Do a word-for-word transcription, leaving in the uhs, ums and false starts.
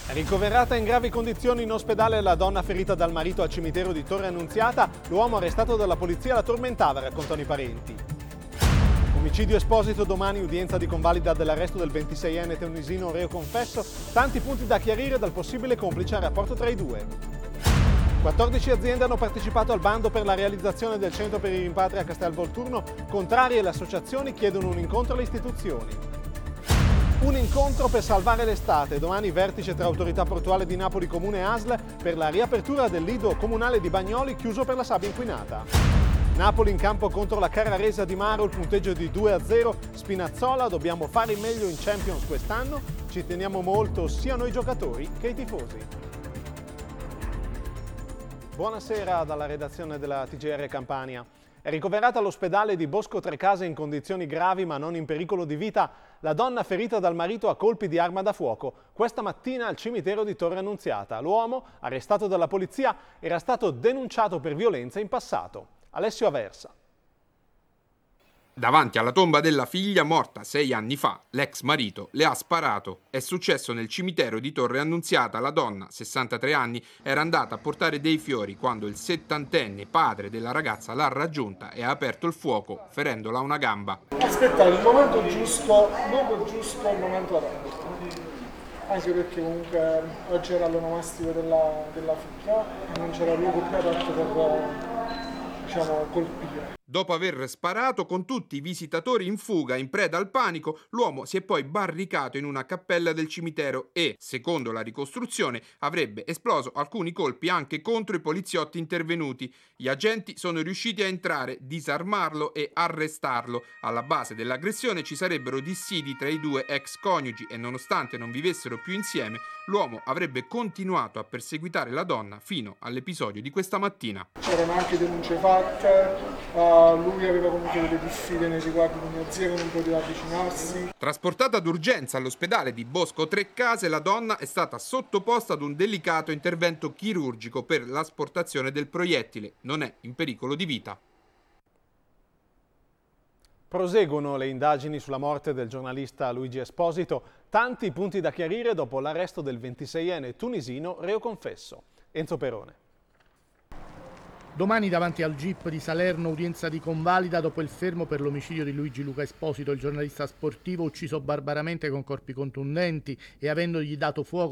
Ricoverata in gravi condizioni in ospedale la donna ferita dal marito al cimitero di Torre Annunziata, l'uomo arrestato dalla polizia la tormentava, raccontano i parenti. Omicidio Esposito, domani udienza di convalida dell'arresto del ventiseienne tunisino reo confesso, tanti punti da chiarire dal possibile complice al rapporto tra i due. quattordici aziende hanno partecipato al bando per la realizzazione del centro per i rimpatri a Castelvolturno, contrarie le associazioni chiedono un incontro alle istituzioni. Un incontro per salvare l'estate, domani vertice tra autorità portuale di Napoli Comune e A S L per la riapertura del lido comunale di Bagnoli chiuso per la sabbia inquinata. Napoli in campo contro la Carraresa di Maro, il punteggio di due a zero, Spinazzola, dobbiamo fare meglio in Champions quest'anno, ci teniamo molto sia noi giocatori che i tifosi. Buonasera dalla redazione della T G R Campania. È ricoverata all'ospedale di Bosco Trecase in condizioni gravi ma non in pericolo di vita la donna ferita dal marito a colpi di arma da fuoco questa mattina al cimitero di Torre Annunziata. L'uomo, arrestato dalla polizia, era stato denunciato per violenza in passato. Alessio Aversa. Davanti alla tomba della figlia morta sei anni fa, l'ex marito le ha sparato. È successo nel cimitero di Torre Annunziata. La donna, sessantatré anni, era andata a portare dei fiori quando il settantenne padre della ragazza l'ha raggiunta e ha aperto il fuoco, ferendola a una gamba. Aspettare il momento giusto, dopo il giusto, il momento adatto. Anche perché comunque oggi era l'onomastico della, della figlia e non c'era luogo più adatto per, diciamo, colpire. Dopo aver sparato con tutti i visitatori in fuga, in preda al panico, l'uomo si è poi barricato in una cappella del cimitero e, secondo la ricostruzione, avrebbe esploso alcuni colpi anche contro i poliziotti intervenuti. Gli agenti sono riusciti a entrare, disarmarlo e arrestarlo. Alla base dell'aggressione ci sarebbero dissidi tra i due ex coniugi e, nonostante non vivessero più insieme, l'uomo avrebbe continuato a perseguitare la donna fino all'episodio di questa mattina. C'erano anche denunce fatte. Uh, lui aveva comunque delle diffide nei riguardi di mia zia che non poteva avvicinarsi. Trasportata d'urgenza all'ospedale di Bosco Trecase, la donna è stata sottoposta ad un delicato intervento chirurgico per l'asportazione del proiettile. Non è in pericolo di vita. Proseguono le indagini sulla morte del giornalista Luigi Esposito. Tanti punti da chiarire dopo l'arresto del ventiseienne tunisino reo confesso. Enzo Perone. Domani davanti al G I P di Salerno udienza di convalida dopo il fermo per l'omicidio di Luigi Luca Esposito, il giornalista sportivo ucciso barbaramente con corpi contundenti e avendogli dato fuoco